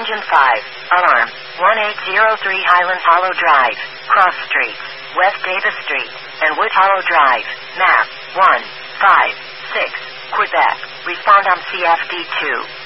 Engine 5. Alarm. 1803 Highland Hollow Drive. Cross Street. West Davis Street. And Wood Hollow Drive. Map. 156. Quebec. Respond on CFD2.